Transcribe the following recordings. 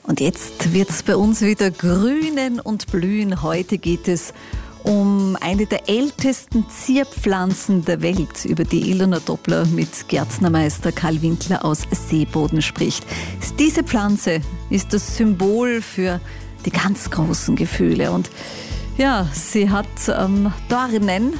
Und jetzt wird es bei uns wieder grünen und blühen. Heute geht es um eine der ältesten Zierpflanzen der Welt, über die Ilona Doppler mit Gärtnermeister Karl Winkler aus Seeboden spricht. Diese Pflanze ist das Symbol für die ganz großen Gefühle. Und ja, sie hat Dornen.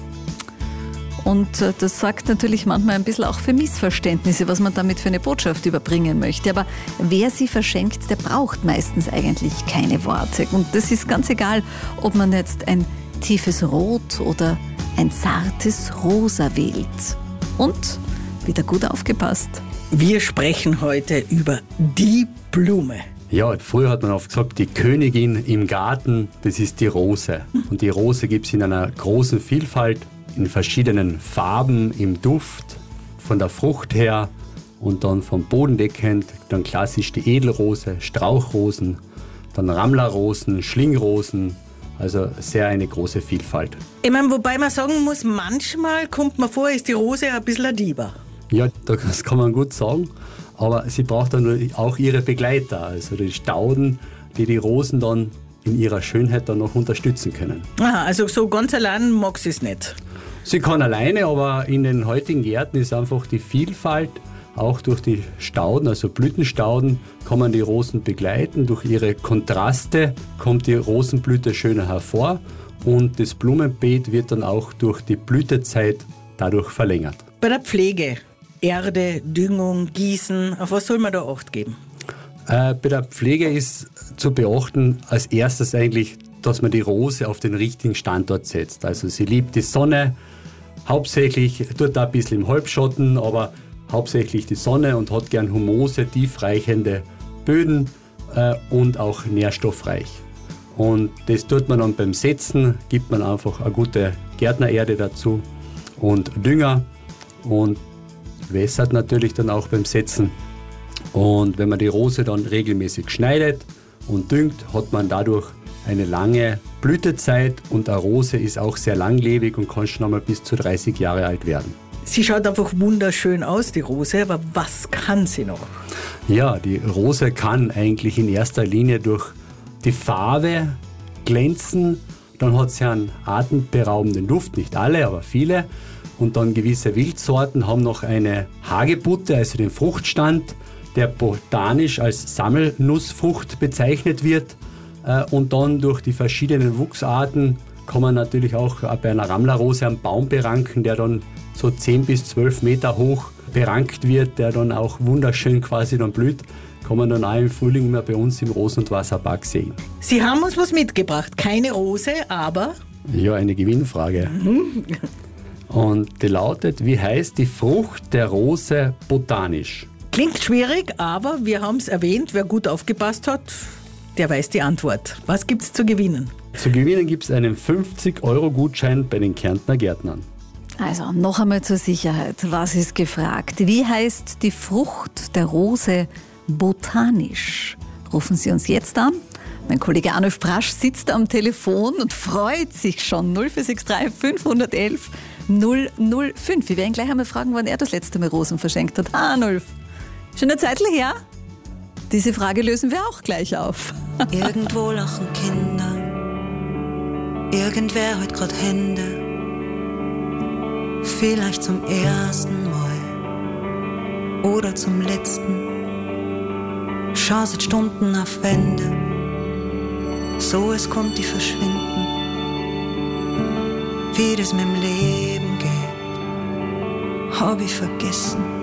Und das sorgt natürlich manchmal ein bisschen auch für Missverständnisse, was man damit für eine Botschaft überbringen möchte. Aber wer sie verschenkt, der braucht meistens eigentlich keine Worte. Und das ist ganz egal, ob man jetzt ein tiefes Rot oder ein zartes Rosa wählt. Und wieder gut aufgepasst. Wir sprechen heute über die Blume. Ja, früher hat man oft gesagt, die Königin im Garten, das ist die Rose. Und die Rose gibt es in einer großen Vielfalt, in verschiedenen Farben, im Duft, von der Frucht her und dann vom bodendeckend, dann klassisch die Edelrose, Strauchrosen, dann Rammlerrosen, Schlingrosen, also sehr eine große Vielfalt. Ich meine, wobei man sagen muss, manchmal kommt man vor, ist die Rose ein bisschen ein Dieber. Ja, das kann man gut sagen, aber sie braucht dann auch ihre Begleiter, also die Stauden, die Rosen dann in ihrer Schönheit dann noch unterstützen können. Aha, also so ganz allein mag sie es nicht. Sie kann alleine, aber in den heutigen Gärten ist einfach die Vielfalt, auch durch die Stauden, also Blütenstauden, kann man die Rosen begleiten. Durch ihre Kontraste kommt die Rosenblüte schöner hervor und das Blumenbeet wird dann auch durch die Blütezeit dadurch verlängert. Bei der Pflege, Erde, Düngung, Gießen, auf was soll man da Acht geben? Bei der Pflege ist zu beachten als erstes eigentlich, dass man die Rose auf den richtigen Standort setzt. Also sie liebt die Sonne, hauptsächlich, tut da ein bisschen im Halbschatten, aber hauptsächlich die Sonne und hat gern humose, tiefreichende Böden und auch nährstoffreich. Und das tut man dann beim Setzen, gibt man einfach eine gute Gärtnererde dazu und Dünger und wässert natürlich dann auch beim Setzen. Und wenn man die Rose dann regelmäßig schneidet und düngt, hat man dadurch eine lange Blütezeit und eine Rose ist auch sehr langlebig und kann schon einmal bis zu 30 Jahre alt werden. Sie schaut einfach wunderschön aus, die Rose, aber was kann sie noch? Ja, die Rose kann eigentlich in erster Linie durch die Farbe glänzen. Dann hat sie einen atemberaubenden Duft, nicht alle, aber viele. Und dann gewisse Wildsorten haben noch eine Hagebutte, also den Fruchtstand, der botanisch als Sammelnussfrucht bezeichnet wird. Und dann durch die verschiedenen Wuchsarten kann man natürlich auch bei einer Rammlerrose einen Baum beranken, der dann so 10 bis 12 Meter hoch berankt wird, der dann auch wunderschön quasi dann blüht. Kann man dann auch im Frühling immer bei uns im Rosen- und Wasserpark sehen. Sie haben uns was mitgebracht, keine Rose, aber... Ja, eine Gewinnfrage. Und die lautet, wie heißt die Frucht der Rose botanisch? Klingt schwierig, aber wir haben es erwähnt, wer gut aufgepasst hat, der weiß die Antwort. Was gibt's zu gewinnen? Zu gewinnen gibt es einen 50-Euro-Gutschein bei den Kärntner Gärtnern. Also noch einmal zur Sicherheit, was ist gefragt? Wie heißt die Frucht der Rose botanisch? Rufen Sie uns jetzt an. Mein Kollege Arnulf Brasch sitzt am Telefon und freut sich schon. 0463 511 005. Wir werden gleich einmal fragen, wann er das letzte Mal Rosen verschenkt hat. Arnulf, schon eine Zeit her? Diese Frage lösen wir auch gleich auf. Irgendwo lachen Kinder, irgendwer hat grad Hände, vielleicht zum ersten Mal oder zum letzten. Schau seit Stunden auf Wände, so es kommt die verschwinden. Wie das mit dem Leben geht, hab ich vergessen.